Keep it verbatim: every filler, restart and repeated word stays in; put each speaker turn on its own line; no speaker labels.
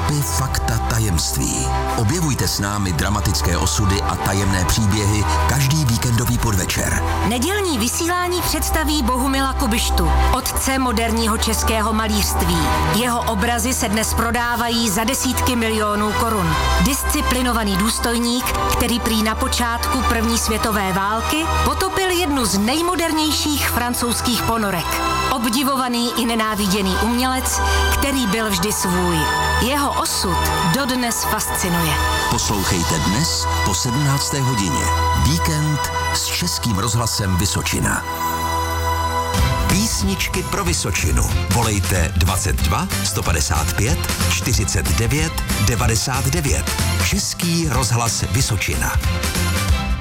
Vtipy, fakta, tajemství. Objevujte s námi dramatické osudy a tajemné příběhy každý víkendový podvečer.
Nedělní vysílání představí Bohumila Kubištu, otce moderního českého malířství. Jeho obrazy se dnes prodávají za desítky milionů korun. Disciplinovaný důstojník, který prý na počátku první světové války potopil jednu z nejmodernějších francouzských ponorek. Obdivovaný i nenáviděný umělec, který byl vždy svůj. Jeho osud dodnes fascinuje.
Poslouchejte dnes po sedmnácté hodině. Víkend s Českým rozhlasem Vysočina. Písničky pro Vysočinu. Volejte dvacet dva sto padesát pět čtyřicet devět devadesát devět. Český rozhlas Vysočina.